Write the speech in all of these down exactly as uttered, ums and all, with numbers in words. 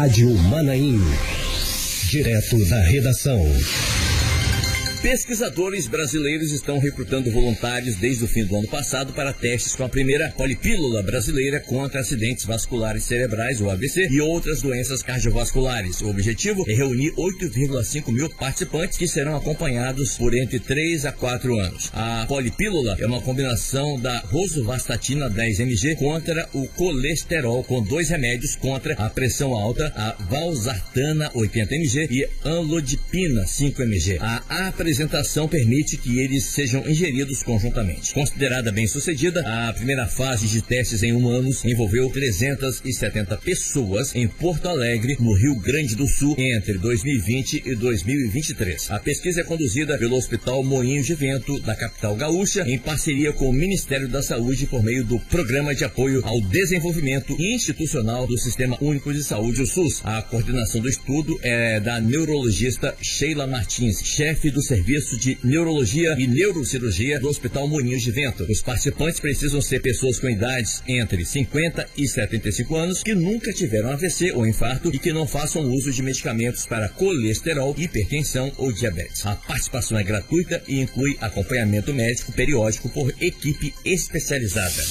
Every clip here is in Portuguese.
Rádio Manaim. Direto da redação. Pesquisadores brasileiros estão recrutando voluntários desde o fim do ano passado para testes com a primeira polipílula brasileira contra acidentes vasculares cerebrais, ou A V C, e outras doenças cardiovasculares. O objetivo é reunir oito vírgula cinco mil participantes que serão acompanhados por entre três a quatro anos. A polipílula é uma combinação da rosuvastatina dez miligramas contra o colesterol, com dois remédios contra a pressão alta, a valsartana oitenta miligramas e amlodipina cinco miligramas. A A apresentação permite que eles sejam ingeridos conjuntamente. Considerada bem-sucedida, a primeira fase de testes em humanos envolveu trezentas e setenta pessoas em Porto Alegre, no Rio Grande do Sul, entre dois mil e vinte e dois mil e vinte e três. A pesquisa é conduzida pelo Hospital Moinhos de Vento, da capital gaúcha, em parceria com o Ministério da Saúde por meio do Programa de Apoio ao Desenvolvimento Institucional do Sistema Único de Saúde, o SUS. A coordenação do estudo é da neurologista Sheila Martins, chefe do Serviço Serviço de Neurologia e Neurocirurgia do Hospital Moinhos de Vento. Os participantes precisam ser pessoas com idades entre cinquenta e setenta e cinco anos, que nunca tiveram A V C ou infarto e que não façam uso de medicamentos para colesterol, hipertensão ou diabetes. A participação é gratuita e inclui acompanhamento médico periódico por equipe especializada.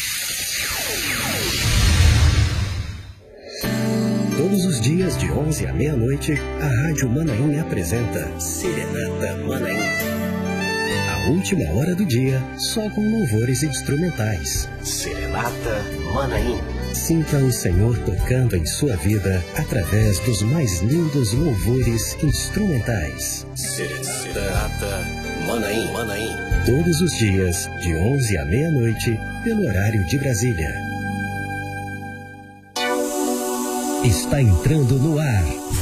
Todos os dias, de onze à meia-noite, a Rádio Manaim apresenta Serenata Manaim. A última hora do dia, só com louvores instrumentais. Serenata Manaim. Sinta o Senhor tocando em sua vida através dos mais lindos louvores instrumentais. Serenata Manaim. Manaim. Todos os dias, de onze à meia-noite, pelo horário de Brasília. Está entrando no ar